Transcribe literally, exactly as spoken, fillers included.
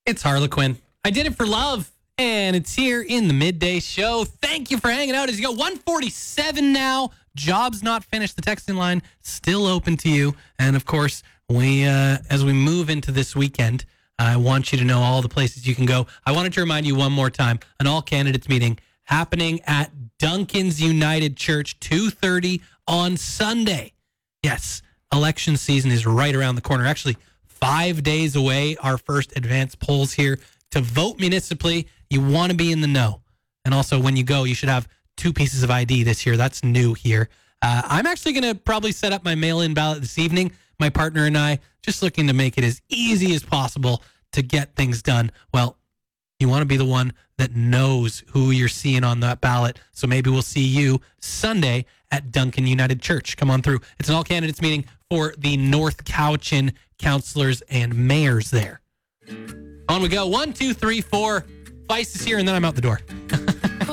It's Harlequin. I did it for love, and it's here in the midday show. Thank you for hanging out as you go. one forty-seven now. Job's not finished. The texting line still open to you. And of course, we uh, as we move into this weekend, I want you to know all the places you can go. I wanted to remind you one more time, an all candidates meeting happening at Duncan's United Church, two thirty on Sunday. Yes, election season is right around the corner. Actually, five days away, our first advanced polls here to vote municipally. You want to be in the know. And also, when you go, you should have two pieces of I D this year. That's new here. Uh, I'm actually going to probably set up my mail-in ballot this evening. My partner and I just looking to make it as easy as possible to get things done. Well, you want to be the one that knows who you're seeing on that ballot. So maybe we'll see you Sunday at Duncan United Church. Come on through. It's an all-candidates meeting for the North Cowichan councillors and mayors there. On we go. One, two, three, four. Vice is here, and then I'm out the door.